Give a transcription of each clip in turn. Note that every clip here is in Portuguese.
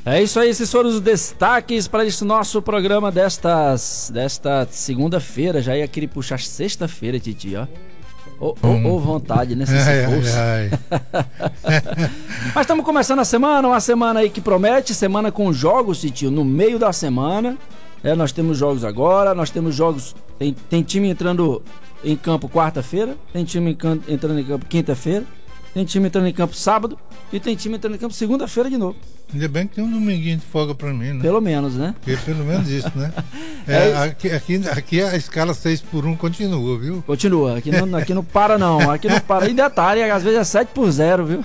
É isso aí, esses foram os destaques para esse nosso programa desta segunda-feira. Já ia querer puxar sexta-feira, Titi, ó. Ou vontade, né? Se fosse. Mas estamos começando a semana, uma semana aí que promete, semana com jogos, Titi, no meio da semana. Nós temos jogos agora, nós temos jogos. Tem time entrando em campo quarta-feira, tem time entrando em campo quinta-feira, tem time entrando em campo sábado e tem time entrando em campo segunda-feira de novo. Ainda bem que tem um dominguinho de folga pra mim, né? Pelo menos, né? Pelo menos isso, né? Aqui a escala 6x1 continua, viu? Continua, aqui não para não, aqui não para. E detalhe, às vezes é 7-0, viu?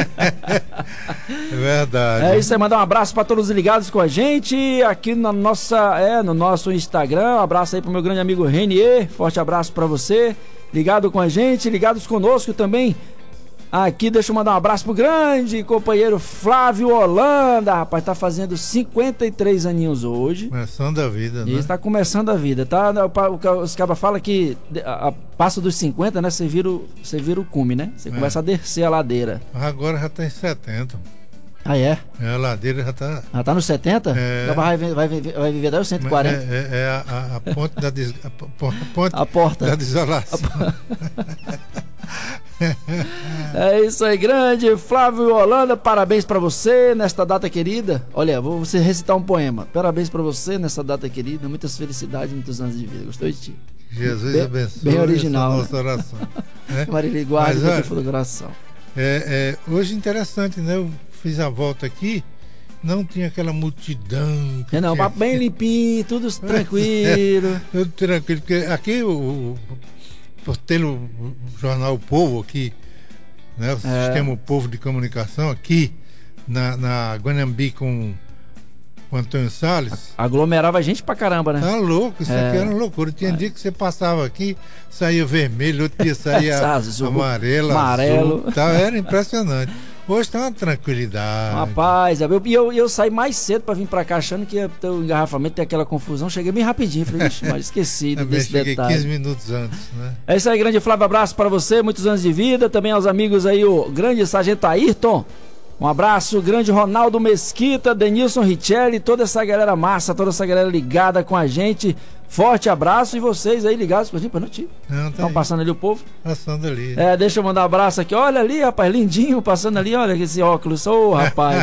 É verdade. É isso aí, mandar um abraço pra todos ligados com a gente aqui no nosso Instagram. Um abraço aí pro meu grande amigo Renier, forte abraço pra você. Ligado com a gente, ligados conosco também. Aqui, deixa eu mandar um abraço pro grande companheiro Flávio Holanda, rapaz, tá fazendo 53 aninhos hoje. Começando a vida, né? Isso, tá começando a vida, tá? Os cabas falam que passa dos 50, né? Você vira o cume, né? Você começa a descer a ladeira. Agora já tá em 70. Ah, é? A ladeira já tá... Já tá nos 70? Vai viver daí os 140? A ponte da a porta da desolação. É isso aí, grande Flávio Holanda, parabéns pra você nesta data querida. Olha, vou você recitar um poema. Parabéns pra você nesta data querida, muitas felicidades, muitos anos de vida. Gostou de ti? Jesus abençoe. Bem original, nossa oração. Marília, guarda do coração. Hoje interessante, né? Eu fiz a volta aqui, não tinha aquela multidão. Não, bem limpinho, tudo tranquilo. Tudo tranquilo, porque aqui por ter o jornal O Povo aqui, né, o sistema O Povo de comunicação aqui na Guanambi com Antônio Salles. Aglomerava gente pra caramba, né? Tá louco, isso aqui era uma loucura. Tinha dia que você passava aqui, saía vermelho, outro dia saía amarelo. Tal, era impressionante. Hoje tá uma tranquilidade. Rapaz, eu saí mais cedo pra vir pra cá achando que ia ter o engarrafamento, ter aquela confusão. Cheguei bem rapidinho, falei, mas esqueci desse detalhe. 15 minutos antes, né? É isso aí, grande Flávio, abraço pra você, muitos anos de vida. Também aos amigos aí, o grande Sargento Ayrton. Um abraço, grande Ronaldo Mesquita, Denilson Richelli, toda essa galera massa, toda essa galera ligada com a gente. Forte abraço e vocês aí ligados pra gente, pra noite. Estão passando ali o povo? Passando ali. Deixa eu mandar um abraço aqui. Olha ali, rapaz, lindinho, passando ali, olha esse óculos. Ô, rapaz.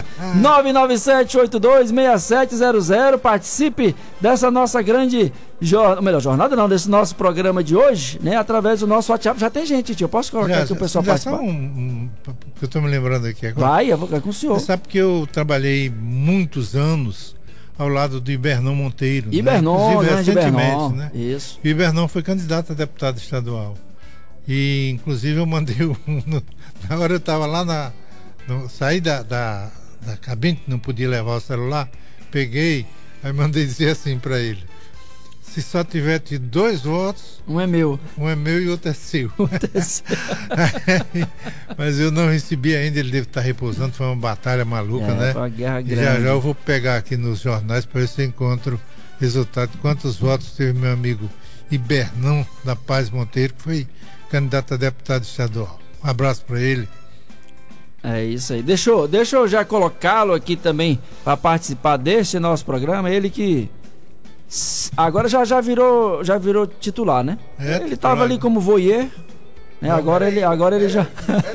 997826700. Participe dessa nossa grande jornada, não, desse nosso programa de hoje, né? Através do nosso WhatsApp. Já tem gente, tio. Eu posso colocar aqui o pessoal participar? Eu tô me lembrando aqui agora. Vai, eu vou com o senhor. Você sabe que eu trabalhei muitos anos ao lado do Ibernão Monteiro. Ibernão, né? Recentemente, né? Isso. O Ibernão foi candidato a deputado estadual. E, inclusive, eu mandei na hora eu estava lá saí da cabine, não podia levar o celular, peguei, aí mandei dizer assim para ele: se só tiver tido 2 votos, um é meu e outro é seu. Mas eu não recebi ainda, ele deve estar repousando, foi uma batalha maluca, né? Foi uma guerra grande. Já eu vou pegar aqui nos jornais para ver se eu encontro resultado de quantos votos teve meu amigo Ibernão da Paz Monteiro, que foi candidato a deputado estadual. Um abraço para ele. É isso aí. Deixa eu já colocá-lo aqui também para participar deste nosso programa. Ele que agora já virou titular, né? Ele estava ali como voyeur, né? Agora ele já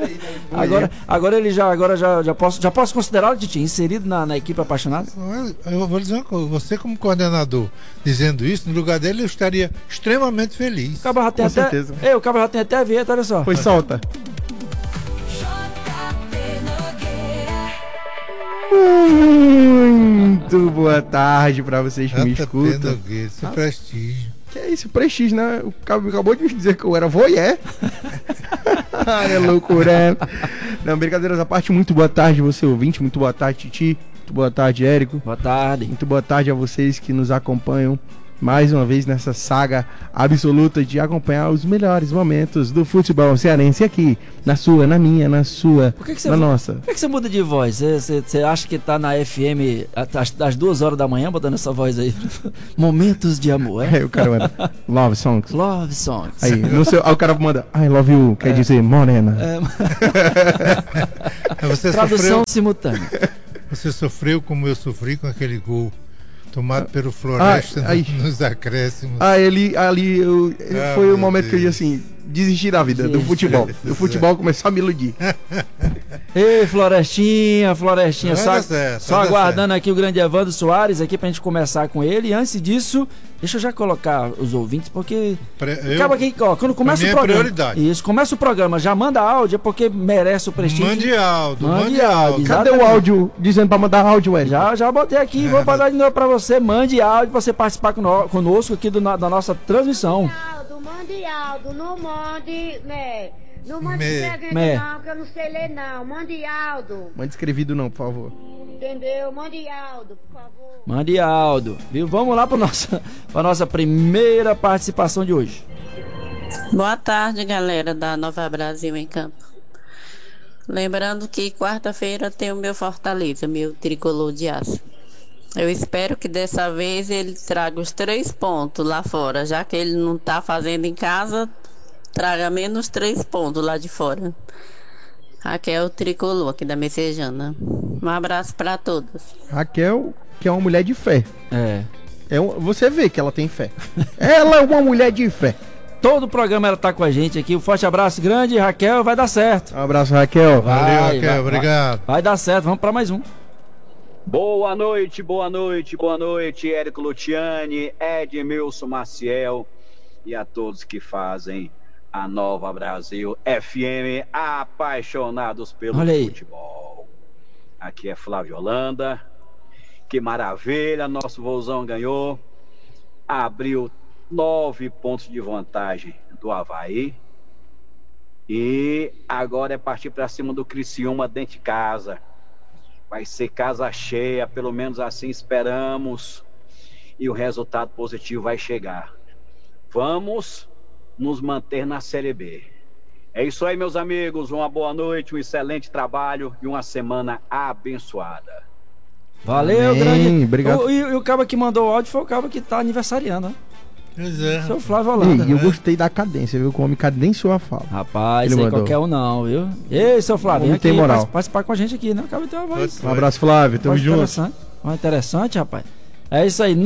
já posso considerá-lo, Titi, inserido na equipe Apaixonados? Eu vou dizer uma coisa, você como coordenador dizendo isso, no lugar dele eu estaria extremamente feliz. O Cabra já tem certeza. O Cabra já tem até a vinheta, olha só. Pois solta. Muito boa tarde pra vocês que me escutam. Isso é prestígio. Que é isso, prestígio, né? O Cabo acabou de me dizer que eu era voyeur. É loucura. Não, brincadeiras à parte, muito boa tarde você ouvinte, muito boa tarde Titi, muito boa tarde Érico. Boa tarde. Muito boa tarde a vocês que nos acompanham mais uma vez nessa saga absoluta de acompanhar os melhores momentos do futebol cearense aqui, na sua, na minha, na sua, na nossa. Por que você muda de voz? Você acha que tá na FM às 2 horas da manhã botando essa voz aí? Momentos de amor, é? O cara manda Love Songs. Love Songs. Aí, o cara manda I love you, quer dizer morena. Tradução simultânea. você sofreu como eu sofri com aquele gol tomado pelo Floresta nos acréscimos. Foi o momento que eu disse assim, desisti da vida, do futebol. O futebol começou a me iludir. Ei, Florestinha, só aguardando aqui o grande Evandro Soares aqui pra gente começar com ele. E antes disso, deixa eu já colocar os ouvintes, porque acaba aqui, ó, quando começa o programa. Prioridade. Isso, começa o programa, já manda áudio, é porque merece o prestígio. Mande áudio. Cadê o áudio dizendo pra mandar áudio, Hélio? Já botei aqui, vou mandar de novo pra você. Mande áudio pra você participar conosco aqui da nossa transmissão. Mande áudio, não mande, né? Não mande escrevendo não, que eu não sei ler não. Mande áudio. Mande escrevido não, por favor. Entendeu? Mande áudio, por favor. Mande áudio, viu? Vamos lá pra nossa primeira participação de hoje. Boa tarde, galera da Nova Brasil em Campo. Lembrando que quarta-feira tem o meu Fortaleza, meu tricolor de aço. Eu espero que dessa vez ele traga os 3 pontos lá fora, já que ele não tá fazendo em casa, traga menos 3 pontos lá de fora. Raquel Tricolor, aqui da Messejana. Um abraço para todos. Raquel, que é uma mulher de fé. Você vê que ela tem fé. Ela é uma mulher de fé. Todo o programa ela tá com a gente aqui. Um forte abraço grande, Raquel, vai dar certo. Um abraço, Raquel. Valeu, Raquel, obrigado. Vai dar certo, vamos para mais um. Boa noite, Érico Luciani, Edmilson Maciel e a todos que fazem a Nova Brasil FM, apaixonados pelo futebol. Aqui é Flávio Holanda, que maravilha, nosso Vozão ganhou, abriu 9 pontos de vantagem do Avaí e agora é partir para cima do Criciúma dentro de casa. Vai ser casa cheia, pelo menos assim esperamos. E o resultado positivo vai chegar. Vamos nos manter na Série B. É isso aí, meus amigos. Uma boa noite, um excelente trabalho e uma semana abençoada. Valeu, grande. Obrigado. E o cara que mandou o áudio foi o cara que tá aniversariando, né? Pois é. Seu Flávio Holanda. E eu gostei da cadência, viu? Como o homem cadenciou a fala. Rapaz, isso aí qualquer um não, viu? Ei, seu Flávio, vem aqui tem moral. Participar com a gente aqui, né? Acaba de ter uma voz. Um abraço, Flávio. Tamo junto. Interessante, rapaz. É isso aí,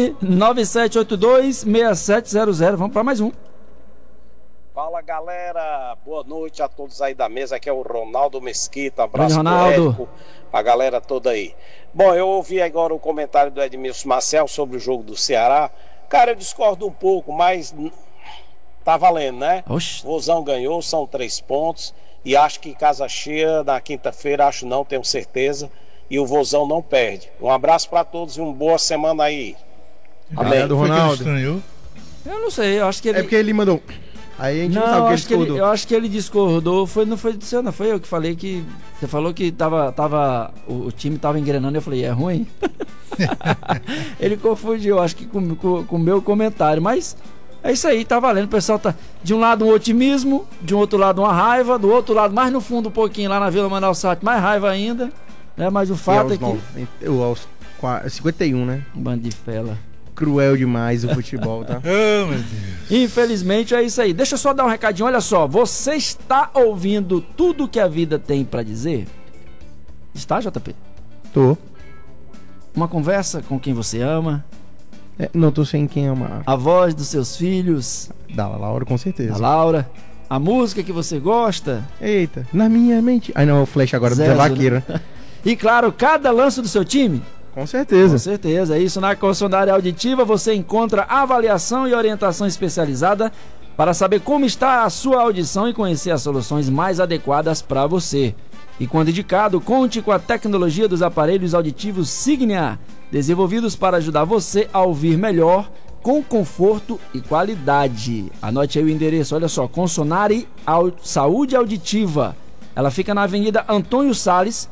997826700. Vamos pra mais um. Fala, galera. Boa noite a todos aí da mesa. Aqui é o Ronaldo Mesquita. Abraço pro Ronaldo. Érico, a galera toda aí. Bom, eu ouvi agora o comentário do Edmilson Marcel sobre o jogo do Ceará. Cara, eu discordo um pouco, mas tá valendo, né? Oxi. Vozão ganhou, são 3 pontos. E acho que casa cheia na quinta-feira, tenho certeza. E o Vozão não perde. Um abraço pra todos e uma boa semana aí. Amém. Obrigado, Ronaldo. Eu não sei, eu acho que ele... É porque ele mandou... Aí a gente não sabe o que ele discordou. Eu acho que ele discordou. Não foi do seu, não. Foi eu que falei que... Você falou que o time tava engrenando. Eu falei, é ruim? Ele confundiu, acho que com o meu comentário. Mas é isso aí, tá valendo. O pessoal tá... De um lado um otimismo, de um outro lado uma raiva, do outro lado mais no fundo um pouquinho, lá na Vila Manuel Sátio, mais raiva ainda. Né? Mas o fato é que... Aos 51, né? Bando de fela. Cruel demais o futebol, tá? Oh, meu Deus. Infelizmente é isso aí. Deixa eu só dar um recadinho. Olha só, você está ouvindo tudo que a vida tem pra dizer? Está, JP? Tô. Uma conversa com quem você ama? Não tô sem quem amar. A voz dos seus filhos? Da Laura, com certeza. Da Laura. A música que você gosta? Eita, na minha mente. Ai não, o flash agora do Zé Vaqueiro. Né? E claro, cada lance do seu time? Com certeza. Com certeza, é isso. Na concessionária auditiva você encontra avaliação e orientação especializada para saber como está a sua audição e conhecer as soluções mais adequadas para você. E quando indicado, conte com a tecnologia dos aparelhos auditivos Signia, desenvolvidos para ajudar você a ouvir melhor, com conforto e qualidade. Anote aí o endereço, olha só, Concessionária Saúde Auditiva. Ela fica na Avenida Antônio Salles,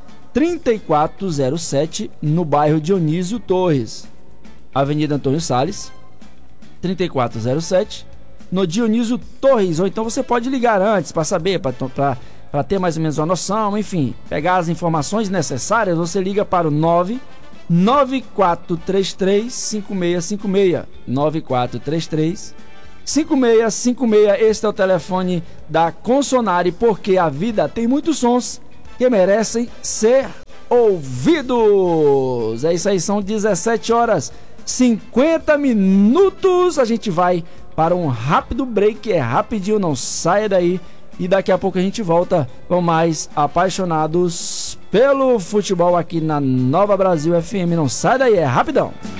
3407, no bairro Dionísio Torres. Avenida Antônio Salles, 3407, no Dionísio Torres. Ou então você pode ligar antes para saber, para ter mais ou menos uma noção, enfim, pegar as informações necessárias. Você liga para o 99433-5656. 9433-5656. Este é o telefone da Concessionária, porque a vida tem muitos sons que merecem ser ouvidos. É isso aí, são 17 horas 50 minutos. A gente vai para um rápido break, é rapidinho, não saia daí. E daqui a pouco a gente volta com mais apaixonados pelo futebol aqui na Nova Brasil FM. Não sai daí, é rapidão.